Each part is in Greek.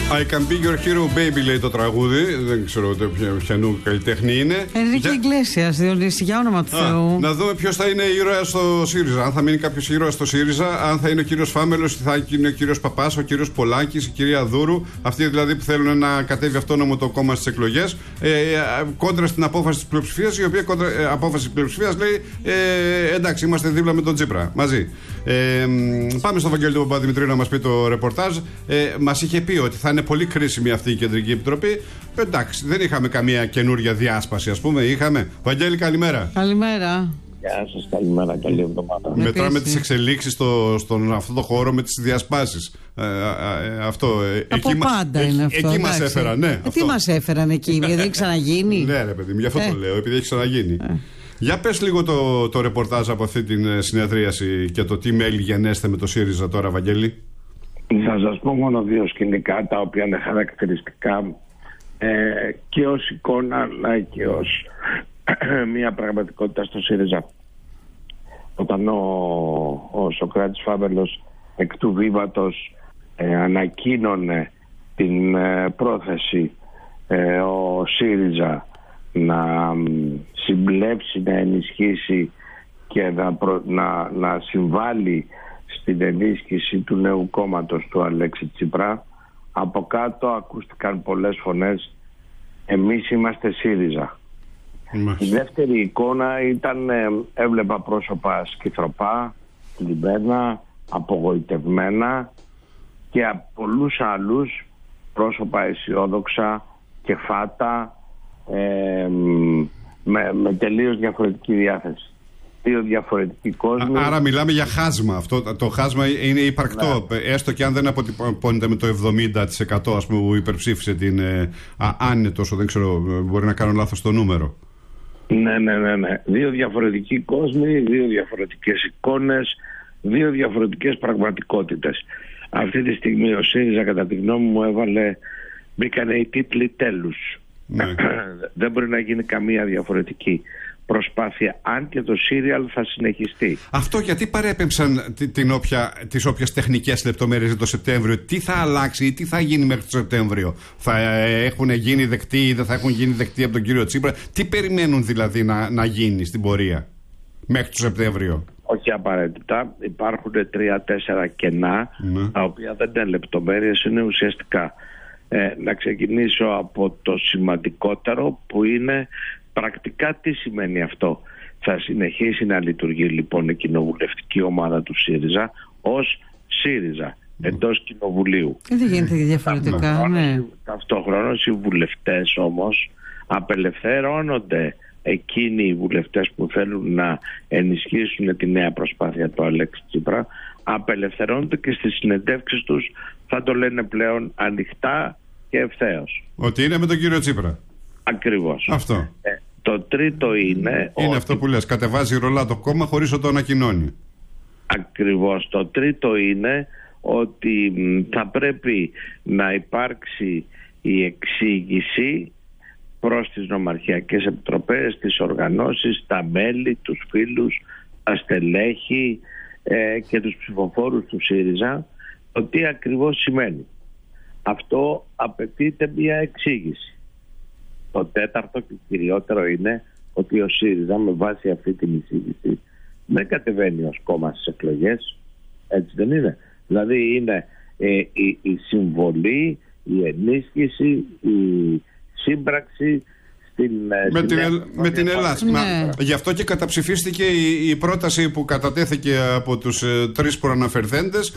I can be your hero baby, λέει το τραγούδι. Δεν ξέρω ποιανού καλλιτέχνη είναι. Ενρίκε Ιγκλέσιας, Διονύση, για όνομα του Θεού. Να δούμε ποιος θα είναι ήρωας στο ΣΥΡΙΖΑ. Αν θα μείνει κάποιος ήρωας στο ΣΥΡΙΖΑ, αν θα είναι ο κύριος Φάμελος, θα είναι ο κύριος Παπάς, ο κύριος Πολάκης, η κυρία Δούρου. Αυτοί δηλαδή που θέλουν να κατέβει αυτόνομο το κόμμα στις εκλογές. Κόντρα στην απόφαση της πλειοψηφίας, η οποία απόφαση της πλειοψηφίας λέει εντάξει, είμαστε δίπλα με τον Τσίπρα μαζί. Πάμε στον Βαγγέλη του Παπαδημητρίου να μας πει το ρεπορτάζ. Μας είχε πει ότι θα είναι πολύ κρίσιμη αυτή η Κεντρική Επιτροπή. Εντάξει, δεν είχαμε καμία καινούρια διάσπαση, ας πούμε. Είχαμε. Βαγγέλη, καλημέρα. Καλημέρα. Γεια σας, καλημέρα, καλή εβδομάδα. Μετράμε τις εξελίξεις στον αυτό το χώρο με τις διασπάσεις. Αυτό. Από πάντα είναι αυτό. Εκεί μας έφεραν, ναι. Τι μας έφεραν εκεί, γιατί έχει ξαναγίνει. Ναι, ρε παιδί μου, γι' αυτό το λέω, επειδή έχει ξαναγίνει. Για πες λίγο το ρεπορτάζ από αυτή την συνεδρίαση και το τι μέλη γενέστε με το ΣΥΡΙΖΑ τώρα, Βαγγέλη. Θα σας πω μόνο δύο σκηνικά τα οποία είναι χαρακτηριστικά και ως εικόνα αλλά και ως μια πραγματικότητα στο ΣΥΡΙΖΑ. Όταν ο Σωκράτης Φάμελος εκ του βήματος ανακοίνωνε την πρόθεση ο ΣΥΡΙΖΑ να συμπλέψει, να ενισχύσει και να συμβάλλει στην ενίσχυση του νέου κόμματος του Αλέξη Τσίπρα, από κάτω ακούστηκαν πολλές φωνές, εμείς είμαστε ΣΥΡΙΖΑ. Η δεύτερη εικόνα ήταν, έβλεπα πρόσωπα σκυθροπά, λιμπένα, απογοητευμένα και από πολλούς άλλους πρόσωπα αισιόδοξα και φάτα, με τελείως διαφορετική διάθεση. Δύο διαφορετικοί κόσμοι. Άρα μιλάμε για χάσμα. Αυτό το χάσμα είναι υπαρκτό. Ναι. Έστω και αν δεν αποτυπώνεται με το 70% ας πούμε, που υπερψήφισε την. Αν είναι τόσο, δεν ξέρω, μπορεί να κάνω λάθος το νούμερο. Ναι. Δύο διαφορετικοί κόσμοι, δύο διαφορετικές εικόνες, δύο διαφορετικές πραγματικότητες. Αυτή τη στιγμή ο ΣΥΡΙΖΑ, κατά τη γνώμη μου, μπήκανε οι τίτλοι τέλους. Ναι. Δεν μπορεί να γίνει καμία διαφορετική προσπάθεια, αν και το σύριαλ θα συνεχιστεί. Αυτό γιατί παρέπεμψαν τις όποιες τεχνικές λεπτομέρειες το Σεπτέμβριο? Τι θα αλλάξει ή τι θα γίνει μέχρι το Σεπτέμβριο? Θα έχουν γίνει δεκτοί ή δεν θα έχουν γίνει δεκτοί από τον κύριο Τσίπρα? Τι περιμένουν δηλαδή να γίνει στην πορεία μέχρι το Σεπτέμβριο? Όχι απαραίτητα. Υπάρχουν 3-4 κενά, τα οποία δεν είναι λεπτομέρειες, είναι ουσιαστικά. Να ξεκινήσω από το σημαντικότερο, που είναι πρακτικά τι σημαίνει αυτό. Θα συνεχίσει να λειτουργεί λοιπόν η κοινοβουλευτική ομάδα του ΣΥΡΙΖΑ ως ΣΥΡΙΖΑ εντός κοινοβουλίου. Δεν γίνεται διαφορετικά. Ταυτόχρονα οι βουλευτές όμως απελευθερώνονται, εκείνοι οι βουλευτές που θέλουν να ενισχύσουν τη νέα προσπάθεια του Αλέξη Τσίπρα, απελευθερώνονται και στις συνεντεύξεις τους θα το λένε πλέον ανοιχτά και ευθέως. Ότι είναι με τον κύριο Τσίπρα. Ακριβώς. Αυτό. Το τρίτο είναι ότι... αυτό που λες, κατεβάζει ρολά το κόμμα χωρίς να το ανακοινώνει. Ακριβώς. Το τρίτο είναι ότι θα πρέπει να υπάρξει η εξήγηση προς τις νομαρχιακές επιτροπές, τις οργανώσεις, τα μέλη, τους φίλους, τα στελέχη και τους ψηφοφόρους του ΣΥΡΙΖΑ, το τι ακριβώς σημαίνει. Αυτό απαιτείται μια εξήγηση. Το τέταρτο και κυριότερο είναι ότι ο ΣΥΡΙΖΑ με βάση αυτή την εισήγηση δεν κατεβαίνει ως κόμμα στις εκλογές. Έτσι δεν είναι? Δηλαδή είναι η συμβολή, η ενίσχυση, η σύμπραξη με την Ελλάδα. Γι' αυτό και καταψηφίστηκε η πρόταση που κατατέθηκε από τους τρεις προαναφερθέντες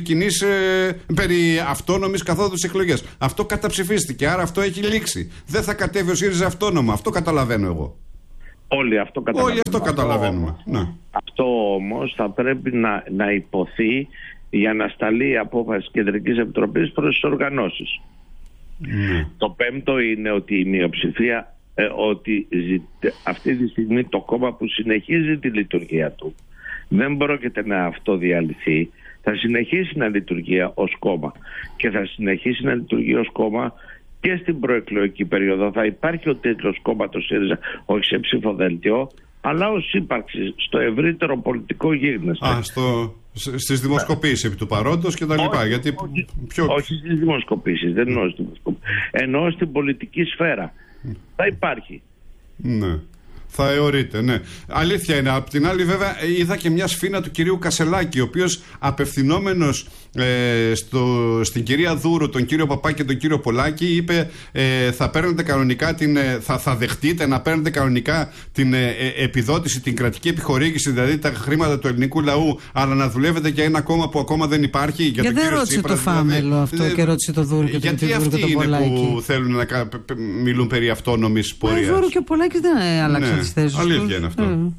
περί αυτόνομης καθόδου στις εκλογές. Αυτό καταψηφίστηκε, άρα αυτό έχει λήξει. Δεν θα κατέβει ο ΣΥΡΙΖΑ αυτόνομα. Αυτό καταλαβαίνω εγώ. Όλοι αυτό καταλαβαίνουμε. Αυτό όμως θα πρέπει να υποθεί για να σταλεί η απόφαση της Κεντρικής Επιτροπής προς τις οργανώσεις. Το πέμπτο είναι ότι η μειοψηφία, ότι αυτή τη στιγμή το κόμμα που συνεχίζει τη λειτουργία του δεν πρόκειται να αυτοδιαλυθεί, θα συνεχίσει να λειτουργεί ως κόμμα και θα συνεχίσει να λειτουργεί ως κόμμα και στην προεκλογική περίοδο. Θα υπάρχει ο τίτλος κόμματος ΣΥΡΙΖΑ, όχι σε ψηφοδέλτιο, αλλά ως ύπαρξη στο ευρύτερο πολιτικό γίγνεσθε. Στις δημοσκοπήσεις επί του παρόντος και τα λοιπά. Όχι στις δημοσκοπήσεις, δεν εννοώ στις δημοσκοπήσεις. Εννοώ στην πολιτική σφαίρα. Θα υπάρχει. Ναι. Θα αιωρείται, ναι. Αλήθεια είναι. Απ' την άλλη, βέβαια, είδα και μια σφήνα του κυρίου Κασελάκη, ο οποίος απευθυνόμενος στην κυρία Δούρου, τον κύριο Παπά και τον κύριο Πολάκη, είπε θα παίρνετε κανονικά θα δεχτείτε να παίρνετε κανονικά την επιδότηση, την κρατική επιχορήγηση, δηλαδή τα χρήματα του ελληνικού λαού, αλλά να δουλεύετε για ένα κόμμα που ακόμα δεν υπάρχει. Γιατί δεν ρώτησε το Φάμελο αυτό και ρώτησε το Δούρου και τον κύριο Πολάκη. Γιατί αυτοί είναι που θέλουν να μιλούν περί αυτόνομης πορείας. Ο Δούρου και ο Πολάκης δεν άλλαξαν τις θέσεις τους. Αλήθεια είναι αυτό.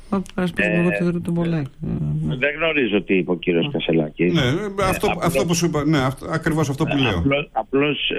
Δεν γνωρίζω τι είπε ο κύριος Κασελάκη. Ναι, αυτό που σου είπα, ναι, ακριβώς αυτό που λέω. Απλώς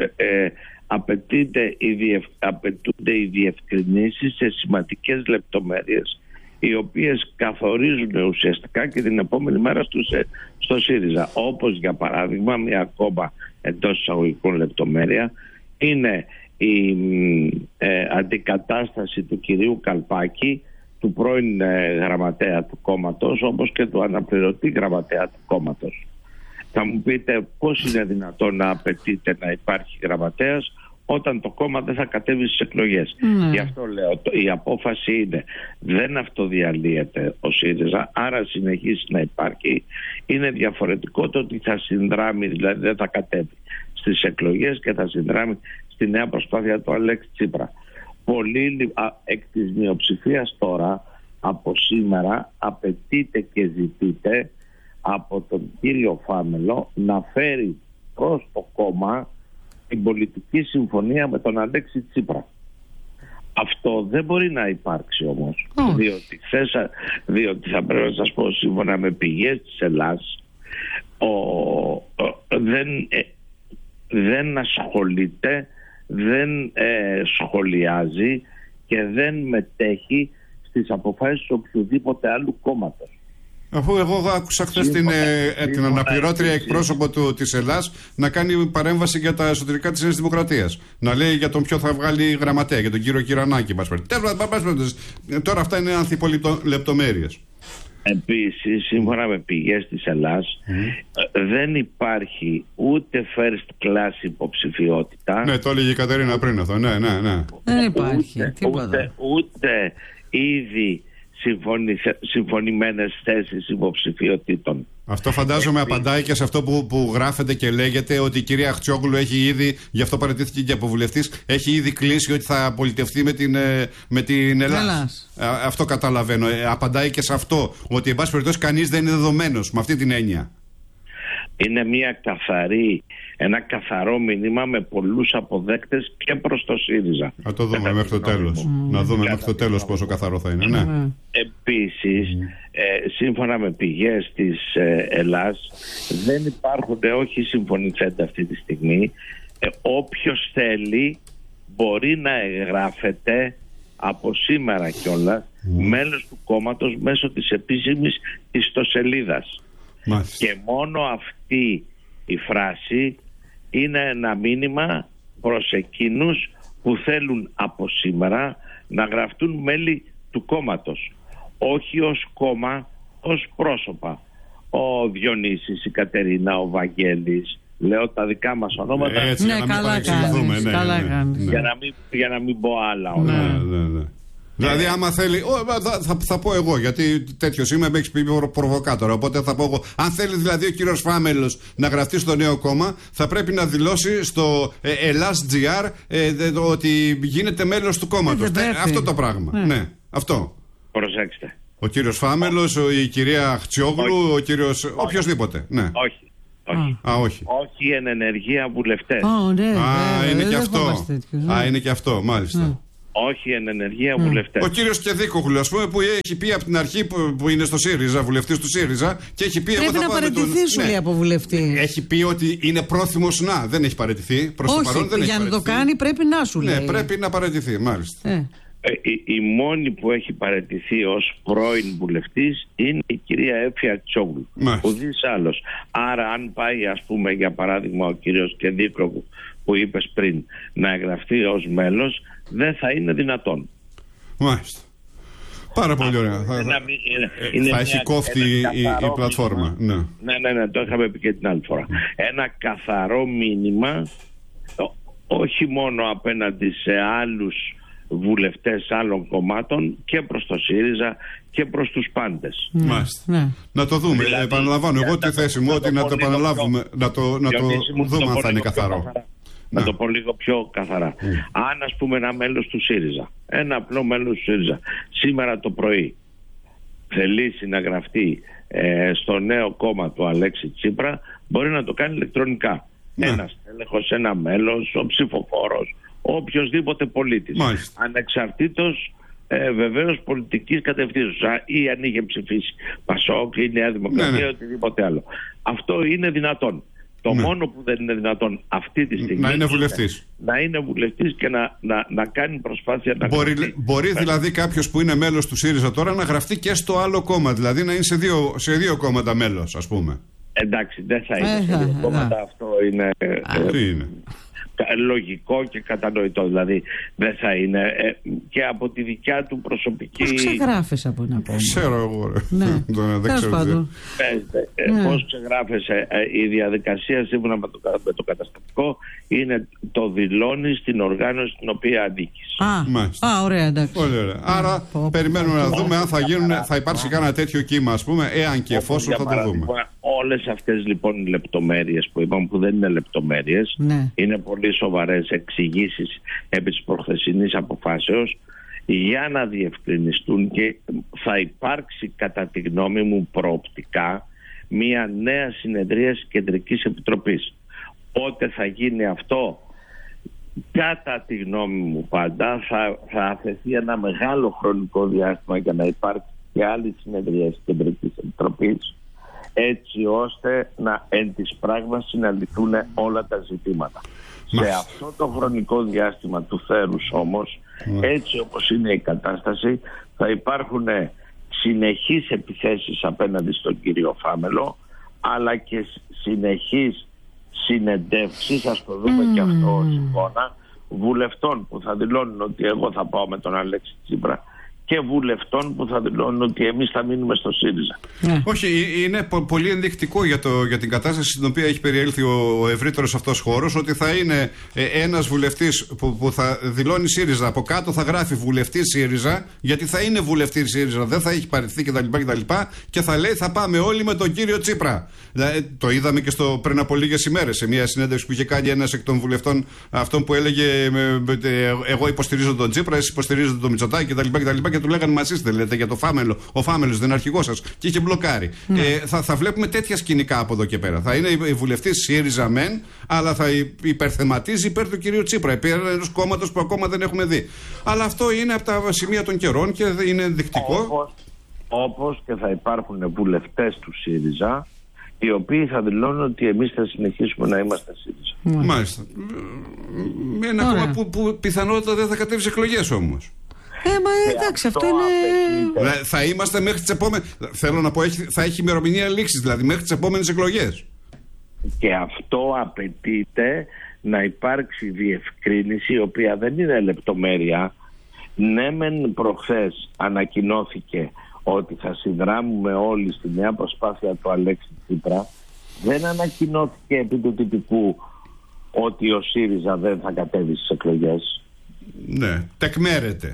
απαιτούνται οι διευκρινήσεις σε σημαντικές λεπτομέρειες, οι οποίες καθορίζουν ουσιαστικά και την επόμενη μέρα στο ΣΥΡΙΖΑ. Όπως για παράδειγμα, μια ακόμα εντός εισαγωγικών λεπτομέρεια είναι η αντικατάσταση του κυρίου Καλπάκη, του πρώην γραμματέα του κόμματος, όπως και του αναπληρωτή γραμματέα του κόμματος. Θα μου πείτε πώς είναι δυνατόν να απαιτείται να υπάρχει γραμματέας όταν το κόμμα δεν θα κατέβει στις εκλογές. Γι' αυτό λέω, η απόφαση είναι δεν αυτοδιαλύεται ο ΣΥΡΙΖΑ, άρα συνεχίσει να υπάρχει. Είναι διαφορετικό το ότι θα συνδράμει, δηλαδή δεν θα κατέβει στις εκλογές και θα συνδράμει στη νέα προσπάθεια του Αλέξη Τσίπρα. Πολύ εκ της μειοψηφίας τώρα, από σήμερα, απαιτείται και ζητείται από τον κύριο Φάμελο να φέρει προς το κόμμα την πολιτική συμφωνία με τον Αλέξη Τσίπρα. Αυτό δεν μπορεί να υπάρξει όμως, διότι θα πρέπει να σας πω, σύμφωνα με πηγές της Ελλάδας, δεν ασχολείται, δεν σχολιάζει και δεν μετέχει στις αποφάσεις του οποιοδήποτε άλλου κόμματος. Αφού εγώ άκουσα χθες την αναπληρώτρια εκπρόσωπο της Ελλάς να κάνει παρέμβαση για τα εσωτερικά της Νέας Δημοκρατίας. Να λέει για τον ποιο θα βγάλει γραμματέα, για τον κύριο Κυρανάκη. Τώρα αυτά είναι ανθιπολεπτομέρειες. Επίσης, σύμφωνα με πηγές της Ελλάς, δεν υπάρχει ούτε first class υποψηφιότητα. Ναι, το έλεγε η Κατερίνα πριν αυτό. Ναι. Δεν υπάρχει ούτε ήδη συμφωνημένες θέσεις υποψηφιότητων. Αυτό φαντάζομαι απαντάει και σε αυτό που γράφεται και λέγεται ότι η κυρία Αχτσιόγλου έχει ήδη, γι' αυτό παραιτήθηκε και από βουλευτής, έχει ήδη κλείσει ότι θα πολιτευτεί με την Ελλάδα. Αυτό καταλαβαίνω. Απαντάει και σε αυτό, ότι εν πάση περιπτώσει κανείς δεν είναι δεδομένος με αυτή την έννοια. Είναι ένα καθαρό μήνυμα με πολλούς αποδέκτες και προς το ΣΥΡΙΖΑ. Θα το δούμε μέχρι το τέλος. Να δούμε μέχρι το τέλος πόσο καθαρό θα είναι. Ναι. Επίσης, σύμφωνα με πηγές της Ελλάς, δεν υπάρχουν, όχι συμφωνηθέντα αυτή τη στιγμή. Όποιος θέλει μπορεί να εγγράφεται από σήμερα κιόλας μέλος του κόμματος μέσω της επίσημης ιστοσελίδας. Και μόνο αυτή η φράση είναι ένα μήνυμα προς εκείνους που θέλουν από σήμερα να γραφτούν μέλη του κόμματος, όχι ως κόμμα, ως πρόσωπα. Ο Διονύσης, η Κατερίνα, ο Βαγγέλης, λέω τα δικά μας ονόματα. Έτσι, ναι, καλά κάνεις. Για να μην πω άλλα ονόματα. Δηλαδή, άμα θέλει. Θα πω εγώ, γιατί τέτοιο είμαι, με έχει πει προβοκάτορα. Οπότε θα πω εγώ. Αν θέλει δηλαδή ο κύριος Φάμελος να γραφτεί στο νέο κόμμα, θα πρέπει να δηλώσει στο Ελλάς.gr ότι γίνεται μέλος του κόμματος. Αυτό το πράγμα. Ναι, αυτό. Προσέξτε. Ο κύριος Φάμελος, η κυρία Αχτσιόγλου, ο κύριος. Οποιοσδήποτε. Ναι. Όχι. Όχι εν ενεργεία βουλευτές. Είναι και αυτό. Είναι και αυτό, μάλιστα. Όχι εν ενεργεία βουλευτές. Ο κύριος Κεδίκογλου, ας πούμε, που έχει πει από την αρχή που είναι στο ΣΥΡΙΖΑ, βουλευτής του ΣΥΡΙΖΑ, και έχει πει. Πρέπει να παραιτηθεί, σου λέει, από βουλευτή. Έχει πει ότι είναι πρόθυμος να. Δεν έχει παραιτηθεί. Προς το παρόν δεν έχει παραιτηθεί. Για να το κάνει πρέπει να σου λέει. Ναι, πρέπει να παραιτηθεί, μάλιστα. Η μόνη που έχει παραιτηθεί ως πρώην βουλευτής είναι η κυρία Έφη Αχτσιόγλου. Ουδής άλλος. Άρα, αν πάει, ας πούμε, για παράδειγμα, ο κύριος Κεδίκογλου που είπες πριν να εγγραφτεί ως μέλος, δεν θα είναι δυνατόν. Μάλιστα. Πάρα πολύ ωραία. Θα έχει κόφτη η πλατφόρμα. Ναι, το είχαμε πει και την άλλη φορά. Ένα καθαρό μήνυμα, όχι μόνο απέναντι σε άλλους βουλευτές άλλων κομμάτων, και προς το ΣΥΡΙΖΑ και προς τους πάντες. Μάλιστα. Να το δούμε. Δηλαδή, επαναλαμβάνω εγώ τη θέση μου, ότι να το επαναλάβουμε, να το δούμε αν θα είναι καθαρό. Να το πω λίγο πιο καθαρά. Αν, ας πούμε, ένα μέλος του ΣΥΡΙΖΑ, ένα απλό μέλος του ΣΥΡΙΖΑ, σήμερα το πρωί θελήσει να γραφτεί στο νέο κόμμα του Αλέξη Τσίπρα, μπορεί να το κάνει ηλεκτρονικά. Ένας τέλεχος, ένα μέλος, ο ψηφοφόρος, οποιοσδήποτε πολίτης. Ανεξαρτήτως βεβαίως πολιτικής κατευθύνσεως, ή αν είχε ψηφίσει ΠΑΣΟΚ ή Νέα Δημοκρατία ή οτιδήποτε άλλο. Αυτό είναι δυνατόν. Το μόνο που δεν είναι δυνατόν αυτή τη στιγμή να είναι βουλευτής. Να είναι βουλευτής και να κάνει προσπάθεια να μπορεί δηλαδή κάποιος που είναι μέλος του ΣΥΡΙΖΑ τώρα να γραφτεί και στο άλλο κόμμα, δηλαδή να είναι σε δύο κόμματα μέλος, ας πούμε. Εντάξει, δεν θα είναι σε δύο κόμματα, αυτό είναι λογικό και κατανοητό. Δηλαδή δεν θα είναι και από τη δικιά του προσωπική. Πώς ξεγράφεσαι από ένα κόμμα? Ξέρω εγώ. Δεν ξέρω. Πώς ξεγράφεσαι? Η διαδικασία σύμφωνα με το καταστατικό είναι το δηλώνει στην οργάνωση στην οποία ανήκεις. Ωραία, εντάξει. Πολύ ωραία. Άρα περιμένουμε να δούμε αν θα υπάρξει κανένα τέτοιο κύμα, ας πούμε, εάν και εφόσον θα το δούμε. Όλες αυτές λοιπόν οι λεπτομέρειες που είπαμε, που δεν είναι λεπτομέρειες, είναι πολύ σοβαρές εξηγήσεις επί της προχθεσινής αποφάσεως, για να διευκρινιστούν, και θα υπάρξει κατά τη γνώμη μου προοπτικά μια νέα συνεδρίαση Κεντρικής Επιτροπής. Πότε θα γίνει αυτό? Κατά τη γνώμη μου πάντα θα αφαιθεί ένα μεγάλο χρονικό διάστημα για να υπάρξει και άλλη συνεδρίαση Κεντρικής Επιτροπής, έτσι ώστε εν της πράγμαση να λυθούν όλα τα ζητήματα. Σε αυτό το χρονικό διάστημα του θέρους όμως, έτσι όπως είναι η κατάσταση, θα υπάρχουν συνεχείς επιθέσεις απέναντι στον κύριο Φάμελο, αλλά και συνεχείς συνεντεύξεις, ας το δούμε και αυτό ως εικόνα, βουλευτών που θα δηλώνουν ότι εγώ θα πάω με τον Αλέξη Τσίπρα, και βουλευτών που θα δηλώνουν ότι εμείς θα μείνουμε στο ΣΥΡΙΖΑ. Όχι, είναι πολύ ενδεικτικό για την κατάσταση στην οποία έχει περιέλθει ο ευρύτερος αυτός χώρος, ότι θα είναι ένας βουλευτής που θα δηλώνει ΣΥΡΙΖΑ, από κάτω θα γράφει βουλευτής ΣΥΡΙΖΑ, γιατί θα είναι βουλευτής ΣΥΡΙΖΑ, δεν θα έχει παραιτηθεί κτλ. Και θα λέει θα πάμε όλοι με τον κύριο Τσίπρα. Το είδαμε και πριν από λίγες ημέρες σε μια συνέντευξη που είχε κάνει ένας εκ των βουλευτών, αυτόν που έλεγε εγώ υποστηρίζω τον Τσίπρα, εσείς υποστηρίζετε τον Μητσοτάκη κτλ. Και του λέγανε μαζί δεν λέτε για το Φάμελο. Ο Φάμελος δεν είναι αρχηγός σας. Και είχε μπλοκάρει. Θα βλέπουμε τέτοια σκηνικά από εδώ και πέρα. Θα είναι η βουλευτής ΣΥΡΙΖΑ μεν, αλλά θα υπερθεματίζει υπέρ του κυρίου Τσίπρα, υπέρ ενός κόμματος που ακόμα δεν έχουμε δει. Αλλά αυτό είναι από τα σημεία των καιρών και είναι ενδεικτικό. Όπως και θα υπάρχουν βουλευτές του ΣΥΡΙΖΑ, οι οποίοι θα δηλώνουν ότι εμείς θα συνεχίσουμε να είμαστε ΣΥΡΙΖΑ. Μάλιστα. Ένα κόμμα που πιθανότατα δεν θα κατέβει σε εκλογές όμως. Εντάξει, αυτό είναι. Θα είμαστε μέχρι τις επόμενες. Θέλω να πω, θα έχει ημερομηνία λήξης, δηλαδή μέχρι τις επόμενες εκλογές. Και αυτό απαιτείται να υπάρξει διευκρίνηση, η οποία δεν είναι λεπτομέρεια. Ναι, μεν προχθές ανακοινώθηκε ότι θα συνδράμουμε όλοι στη νέα προσπάθεια του Αλέξη Τσίπρα. Δεν ανακοινώθηκε επί του τυπικού ότι ο ΣΥΡΙΖΑ δεν θα κατέβει στις εκλογές. Ναι, τεκμέρεται.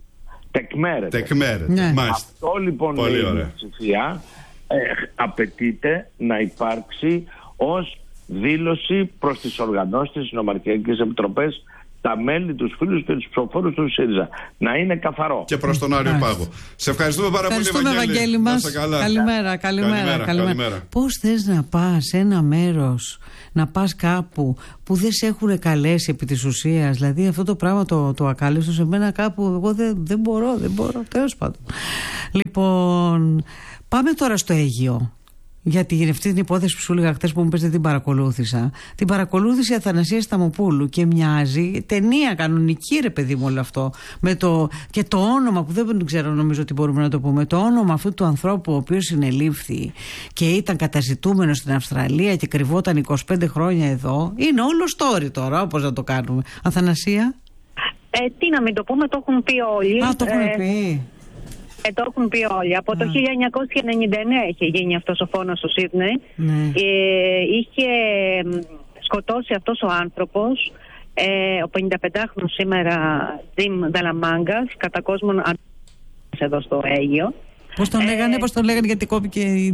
Ναι. Αυτό λοιπόν η πλειοψηφία απαιτείται να υπάρξει ως δήλωση προς τις οργανώσεις, τις νομαρχιακές επιτροπές, τα μέλη, τους φίλους και τους ψηφοφόρους του ΣΥΡΙΖΑ. Να είναι καθαρό. Και προς τον Άριο Πάγο. Σε ευχαριστούμε πάρα πολύ, Ευαγγέλη μας. Καλημέρα. Πώς θες να πας σε ένα μέρος, να πας κάπου που δεν σε έχουν καλέσει επί της ουσίας? Δηλαδή αυτό το πράγμα το ακάλεστο σε μένα κάπου, εγώ δεν μπορώ. Τέλος πάντων. Λοιπόν, πάμε τώρα στο Αίγυο. Γιατί αυτή την υπόθεση που σου έλεγα χθες που μου πες δεν την παρακολούθησα. Την παρακολούθησε η Αθανασία Σταμοπούλου και μοιάζει ταινία κανονική, ρε παιδί μου, όλο αυτό. Και το όνομα που δεν ξέρω, νομίζω ότι μπορούμε να το πούμε. Το όνομα αυτού του ανθρώπου ο οποίος συνελήφθη και ήταν καταζητούμενος στην Αυστραλία και κρυβόταν 25 χρόνια εδώ. Είναι όλο story τώρα, όπως να το κάνουμε. Αθανασία. Τι να μην το πούμε, το έχουν πει όλοι. Το έχουν πει. Το έχουν πει όλοι. Από το 1999 είχε γίνει αυτός ο φόνος στο Σίδνεϊ. Είχε σκοτώσει αυτός ο άνθρωπος, ο 55χρονος σήμερα Τζιμ Νταλαμάγκα, κατά κόσμον εδώ στο Αίγυο. Πώς τον λέγανε, γιατί κόπηκε.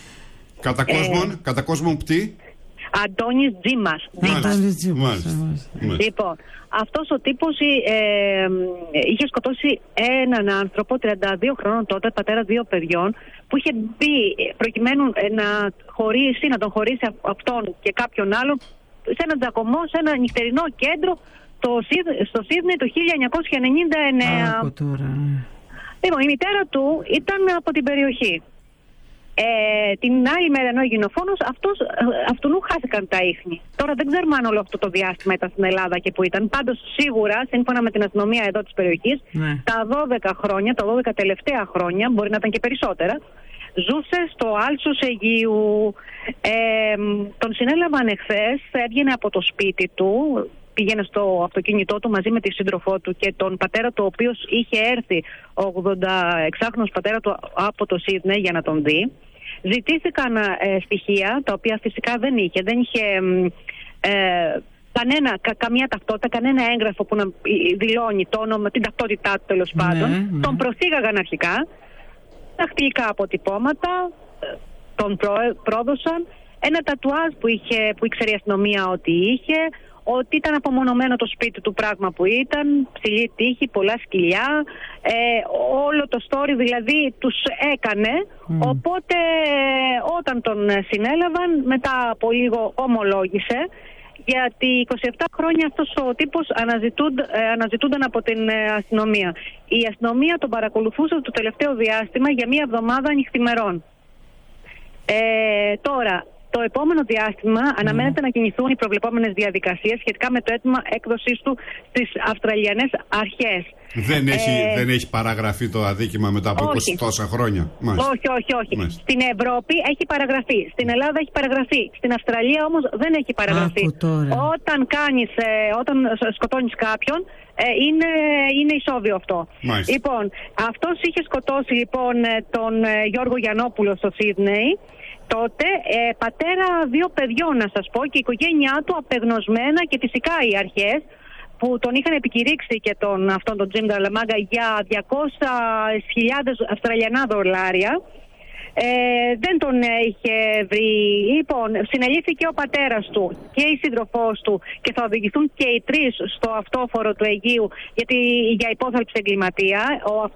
Κατά κόσμον πτή. Αντώνης Τζίμας. Λοιπόν, αυτός ο τύπος είχε σκοτώσει έναν άνθρωπο 32 χρόνων τότε, πατέρα 2 παιδιών, που είχε μπει προκειμένου να τον χωρίσει αυτόν και κάποιον άλλον σε έναν τζακωμό, σε ένα νυχτερινό κέντρο στο Σίδνεϊ το 1999. Λοιπόν, η μητέρα του ήταν από την περιοχή. Την άλλη μέρα, ενώ έγινε ο φόνος, αυτού χάθηκαν τα ίχνη. Τώρα δεν ξέρουμε αν όλο αυτό το διάστημα ήταν στην Ελλάδα και που ήταν. Πάντως σίγουρα, σύμφωνα με την αστυνομία εδώ της περιοχής, τα 12 χρόνια, τα 12 τελευταία χρόνια, μπορεί να ήταν και περισσότερα, ζούσε στο άλσος Αιγείου. Τον συνέλαβαν εχθές, έβγαινε από το σπίτι του, πήγαινε στο αυτοκίνητό του μαζί με τη σύντροφό του και τον πατέρα του, ο οποίος είχε έρθει, ο 86χρονος πατέρα του, από το Σίδνεϊ για να τον δει. Ζητήθηκαν στοιχεία, τα οποία φυσικά δεν είχε καμία ταυτότητα, κανένα έγγραφο που να δηλώνει το όνομα, την ταυτότητά του τέλος πάντων. Τον προσήγαγαν αρχικά, δαχτυλικά αποτυπώματα, τον πρόδωσαν, ένα τατουάζ που ήξερε η αστυνομία ότι είχε, ότι ήταν απομονωμένο το σπίτι του, πράγμα που ήταν, ψηλή τύχη, πολλά σκυλιά, όλο το story δηλαδή τους έκανε. Οπότε όταν τον συνέλαβαν, μετά από λίγο ομολόγησε, γιατί 27 χρόνια αυτός ο τύπος αναζητούνταν από την αστυνομία. Η αστυνομία τον παρακολουθούσε το τελευταίο διάστημα για 1 εβδομάδα νυχθημερών. Τώρα, το επόμενο διάστημα αναμένεται να κινηθούν οι προβλεπόμενες διαδικασίες σχετικά με το αίτημα έκδοσής του στις Αυστραλιανές αρχές. Δεν έχει παραγραφεί το αδίκημα μετά από 20 τόσα χρόνια. Όχι. Μάλιστα. Στην Ευρώπη έχει παραγραφεί. Στην Ελλάδα έχει παραγραφεί. Στην Αυστραλία όμως δεν έχει παραγραφεί. Όταν σκοτώνεις κάποιον, είναι ισόβιο αυτό. Μάλιστα. Λοιπόν, αυτός είχε σκοτώσει τον Γιώργο Γιαννόπουλο στο Σίδνεϊ. Τότε πατέρα 2 παιδιών, να σας πω, και η οικογένειά του απεγνωσμένα, και φυσικά οι αρχές που τον είχαν επικηρύξει και αυτόν τον Τζιμ Νταλαμάγκα για 200.000 Αυστραλιανά δολάρια. Δεν τον είχε βρει. Λοιπόν, συνελήφθηκε ο πατέρας του και η σύντροφός του και θα οδηγηθούν και οι 3 στο αυτόφορο του Αιγείου για υπόθαλψη εγκληματία.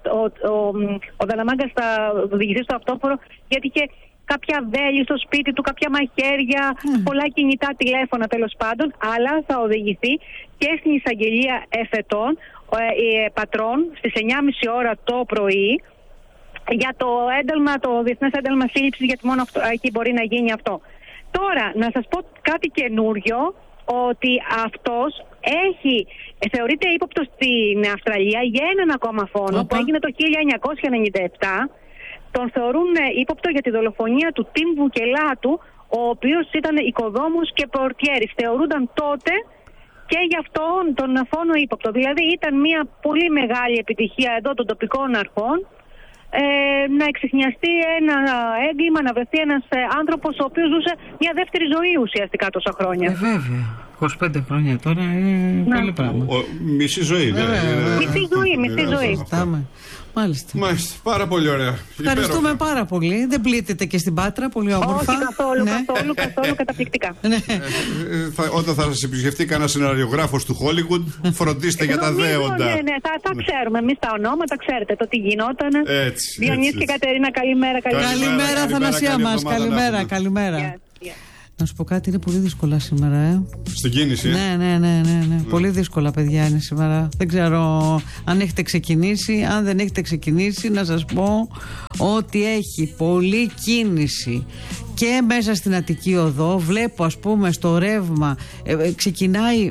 Ο Νταλαμάγκα θα οδηγηθεί στο αυτόφορο γιατί είχε κάποια βέλη στο σπίτι του, κάποια μαχαίρια, πολλά κινητά τηλέφωνα τέλος πάντων, αλλά θα οδηγηθεί και στην εισαγγελία εφετών πατρών στις 9.30 ώρα το πρωί για το διεθνές ένταλμα σύλληψης, γιατί μόνο εκεί μπορεί να γίνει αυτό. Τώρα, να σας πω κάτι καινούριο, ότι αυτός θεωρείται ύποπτος στην Αυστραλία για έναν ακόμα φόνο που έγινε το 1997. Τον θεωρούν ύποπτο για τη δολοφονία του Τιμ Βουκελάτου, ο οποίος ήταν οικοδόμος και πορτιέρης. Θεωρούνταν τότε και γι' αυτόν τον φόνο ύποπτο. Δηλαδή ήταν μια πολύ μεγάλη επιτυχία εδώ των τοπικών αρχών να εξιχνιαστεί ένα έγκλημα, να βρεθεί ένας άνθρωπος ο οποίος ζούσε μια δεύτερη ζωή ουσιαστικά τόσα χρόνια. Βέβαια. 25 χρόνια τώρα είναι πολύ πράγμα. Μισή ζωή. Μισή ζωή. Μάλιστα. Πάρα πολύ ωραία. Ευχαριστούμε πάρα πολύ. Δεν πλήττεται και στην Πάτρα, πολύ όμορφα. Όχι καθόλου καταπληκτικά. Όταν θα σας επισκεφτεί κανένα σεναριογράφος του Hollywood, φροντίστε για τα δέοντα. Ναι, θα ξέρουμε εμείς τα ονόματα, ξέρετε το τι γινόταν. Διονύση και Κατερίνα, καλημέρα. Καλημέρα, Αθανασία μας. Καλημέρα. Να σου πω κάτι, είναι πολύ δύσκολα σήμερα. Στην κίνηση. Ναι. Πολύ δύσκολα, παιδιά, είναι σήμερα. Δεν ξέρω αν έχετε ξεκινήσει. Αν δεν έχετε ξεκινήσει, να σας πω ότι έχει πολλή κίνηση και μέσα στην Αττική Οδό. Βλέπω, ας πούμε, στο ρεύμα ξεκινάει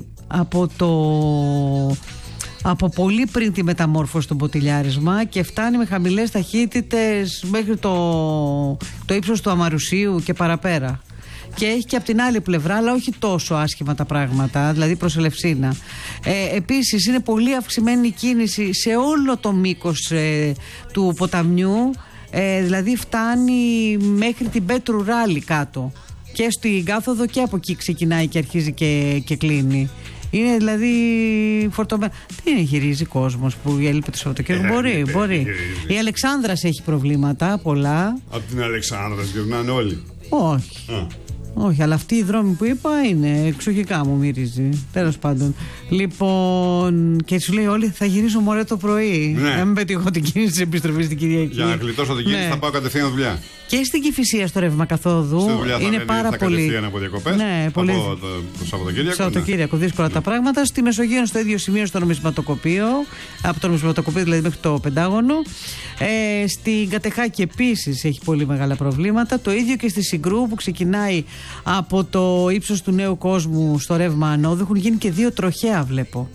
από πολύ πριν τη μεταμόρφωση στο Ποτηλιάρισμα και φτάνει με χαμηλές ταχύτητες μέχρι το ύψος του Αμαρουσίου και παραπέρα. και έχει και από την άλλη πλευρά, αλλά όχι τόσο άσχημα τα πράγματα, δηλαδή προς Ελευσίνα. Επίσης είναι πολύ αυξημένη η κίνηση σε όλο το μήκος του ποταμιού, δηλαδή φτάνει μέχρι την Πέτρου Ράλη κάτω και στην κάθοδο, και από εκεί ξεκινάει και αρχίζει και κλείνει. Είναι δηλαδή φορτωμένο. Τι είναι, γυρίζει κόσμος που έλειπε το Σαββατοκύριακο? Μπορεί. Η Αλεξάνδρας έχει προβλήματα πολλά. Από την Αλεξάνδρα γυρνάνε όλοι. Όχι, αλλά αυτοί οι δρόμοι που είπα είναι εξοχικά, μου μυρίζει. Τέλος πάντων. Λοιπόν, και σου λέει όλοι θα γυρίσω μωρέ το πρωί. Ναι. Να μην πετύχω την κίνηση της επιστροφής την Κυριακή. Για να γλιτώσω την κίνηση θα πάω κατευθείαν δουλειά. Και στην Κηφισία στο ρεύμα καθόδου είναι πάρα πολύ. Κατευθείαν από διακοπές. Ναι, πολύ. Από το Σαββατοκύριακο. Σαββατοκύριακο, δύσκολα τα πράγματα. Στη Μεσογείο, στο ίδιο σημείο, στο νομισματοκοπείο. Από το νομισματοκοπείο δηλαδή μέχρι το Πεντάγωνο. Στην Κατεχάκη επίσης έχει πολύ μεγάλα προβλήματα. Το ίδιο και στη Συγκρού που ξεκινάει από το ύψος του Νέου Κόσμου στο ρεύμα ανόδου. Έχουν γίνει και 2 τροχαία, βλέπω.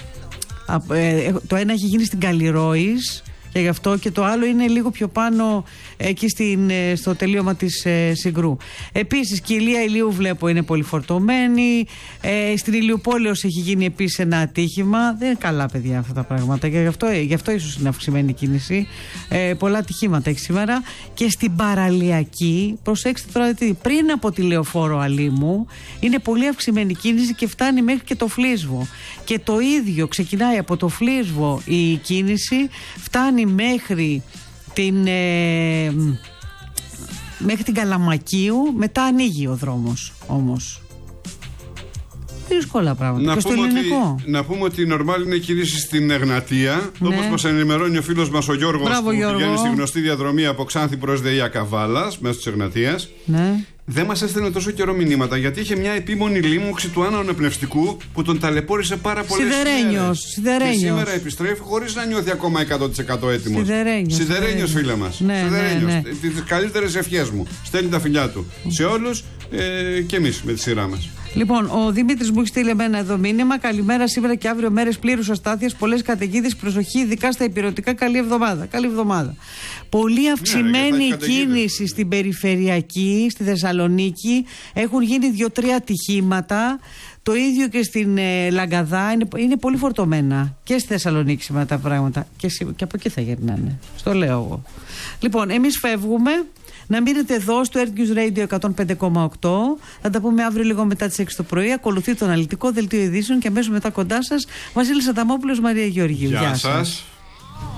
Το ένα έχει γίνει στην Καλλιρόης και γι' αυτό, και το άλλο είναι λίγο πιο πάνω εκεί στο τελείωμα της Συγκρού. Επίσης και η Ηλία Ηλίου βλέπω είναι πολύ φορτωμένη. Στην Ηλιουπόλεως έχει γίνει επίσης ένα ατύχημα. Δεν είναι καλά, παιδιά, αυτά τα πράγματα, και γι' αυτό ίσως είναι αυξημένη η κίνηση. Πολλά ατυχήματα έχει σήμερα. Και στην Παραλιακή, προσέξτε τώρα, πριν από τη Λεωφόρο Αλήμου είναι πολύ αυξημένη η κίνηση και φτάνει μέχρι και το Φλίσβο. Και το ίδιο ξεκινάει από το Φλίσβο η κίνηση, φτάνει μέχρι την Καλαμακίου, μετά ανοίγει ο δρόμος όμως. Δύσκολα πράγματα. Και στο ελληνικό. Να πούμε ότι η νορμάλ είναι η κίνηση στην Εγνατία, όπως μας ενημερώνει ο φίλος μας ο Γιώργος. Μπράβο, που πηγαίνει στη γνωστή διαδρομή από Ξάνθη προς ΔΕΙΑ Καβάλας, μέσω της Εγνατίας. Ναι. Δεν μας έστελνε τόσο καιρό μηνύματα, γιατί είχε μια επίμονη λίμωξη του άναου αναπνευστικού που τον ταλαιπώρησε πάρα πολλές μέρες. Και σήμερα επιστρέφει χωρίς να νιώθει ακόμα 100% έτοιμος. Σιδερένιος, φίλε μας. Ναι. Τις καλύτερες ευχές μου. Στέλνει τα φιλιά του σε όλους και εμείς με τη σειρά μας. Λοιπόν, ο Δημήτρης μου έχει στείλει εμένα εδώ μήνυμα. Καλημέρα, σήμερα και αύριο μέρες πλήρους αστάθειας, πολλές καταιγίδες, προσοχή, ειδικά στα ηπειρωτικά. Καλή εβδομάδα. Πολύ αυξημένη κίνηση στην περιφερειακή, στη Θεσσαλονίκη. Έχουν γίνει 2-3 ατυχήματα. Το ίδιο και στην Λαγκαδά. Είναι πολύ φορτωμένα και στη Θεσσαλονίκη σήμερα τα πράγματα. Και από εκεί θα γυρνάνε. Στο λέω εγώ. Λοιπόν, εμείς φεύγουμε. Να μείνετε εδώ στο Earth News Radio 105,8. Θα τα πούμε αύριο λίγο μετά τις 6 το πρωί. Ακολουθεί το αναλυτικό δελτίο ειδήσεων και αμέσως μετά κοντά σας Βασίλης Αδαμόπουλος, Μαρία Γεωργίου. Γεια σας.